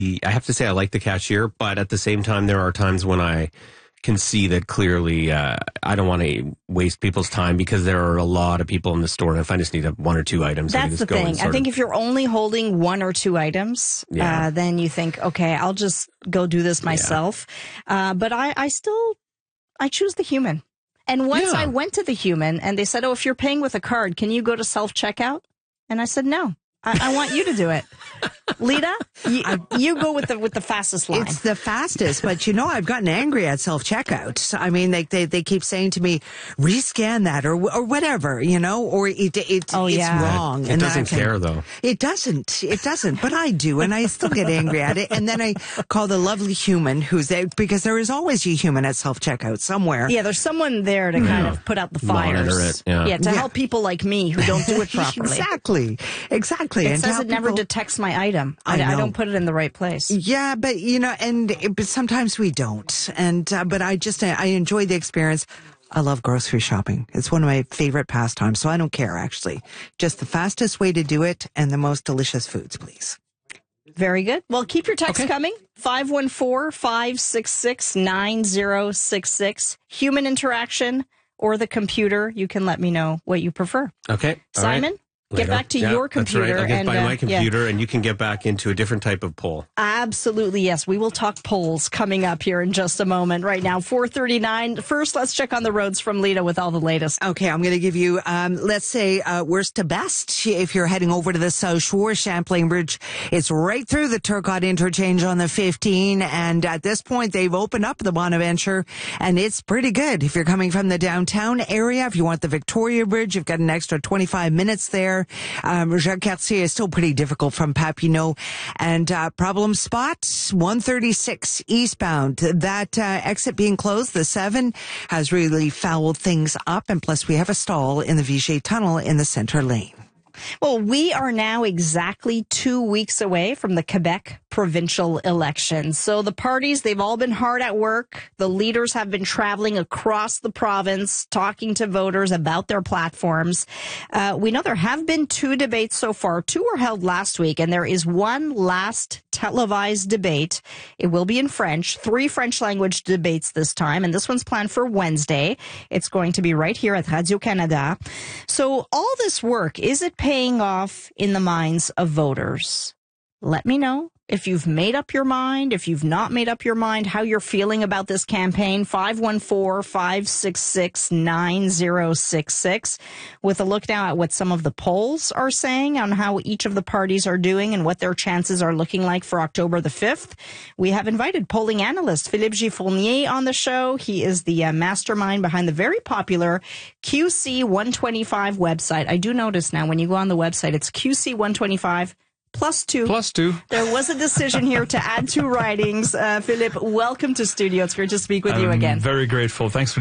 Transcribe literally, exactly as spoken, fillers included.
I have to say I like the cashier, but at the same time, there are times when I can see that clearly uh, I don't want to waste people's time because there are a lot of people in the store, and if I just need a, one or two items, that's I can just the go thing. and sort I think of, if you're only holding one or two items, Yeah. uh, then you think, okay, I'll just go do this myself. Yeah. Uh, but I, I still, I choose the human. And once Yeah. I went to the human and they said, oh, if you're paying with a card, can you go to self-checkout? And I said, no, I, I want you to do it. Lita, you, you go with the with the fastest line. It's the fastest, but you know, I've gotten angry at self-checkout. So, I mean, they, they they keep saying to me, rescan that or or whatever, you know, or it, it oh, it's yeah. wrong. It and doesn't think, care, though. It doesn't. It doesn't, but I do, and I still get angry at it. And then I call the lovely human who's there, because there is always a human at self-checkout somewhere. Yeah, there's someone there to kind of put out the fires. Monitor it, yeah. yeah, to Yeah. help people like me who don't do it properly. Exactly. Exactly. It and says how it never people- detects my item. I, I I know. don't put it in the right place. Yeah, but you know, and but sometimes we don't. And uh, but I just I enjoy the experience. I love grocery shopping. It's one of my favorite pastimes, so I don't care actually. Just the fastest way to do it and the most delicious foods, please. Very good. Well, keep your texts Okay. coming. five one four, five six six, nine zero six six. Human interaction or the computer. You can let me know what you prefer. Okay. All Simon? right. Get Later. back to Yeah, your that's right. computer I'll get and, by uh, my yeah. computer, and you can get back into a different type of poll. Absolutely, yes. We will talk polls coming up here in just a moment. Right now, four thirty-nine. First, let's check on the roads from Lita with all the latest. Okay, I'm going to give you, um, let's say, uh, worst to best. If you're heading over to the South Shore, Champlain Bridge, it's right through the Turcotte interchange on the fifteen. And at this point, they've opened up the Bonaventure, and it's pretty good. If you're coming from the downtown area, if you want the Victoria Bridge, you've got an extra twenty-five minutes there. Um, Jacques Cartier is still pretty difficult from Papineau. And uh, problem spot, one thirty-six eastbound. That uh, exit being closed, the seven, has really fouled things up. And plus, we have a stall in the Vigier Tunnel in the center lane. Well, we are now exactly two weeks away from the Quebec provincial elections. So the parties, they've all been hard at work. The leaders have been traveling across the province, talking to voters about their platforms. Uh, we know there have been two debates so far. Two were held last week, and there is one last televised debate. It will be in French, three French language debates this time, and this one's planned for Wednesday. It's going to be right here at Radio-Canada. So all this work, is it paying off in the minds of voters? Let me know if you've made up your mind, if you've not made up your mind, how you're feeling about this campaign. five one four, five six six, nine zero six six with a look now at what some of the polls are saying on how each of the parties are doing and what their chances are looking like for October the fifth. We have invited polling analyst Philippe Giffournier on the show. He is the uh, mastermind behind the very popular Q C one twenty-five website. I do notice now when you go on the website, it's Q C one twenty-five plus two. Plus two. There was a decision here to add two writings. Uh, Philippe, welcome to studio. It's great to speak with you I'm again. Very grateful. Thanks for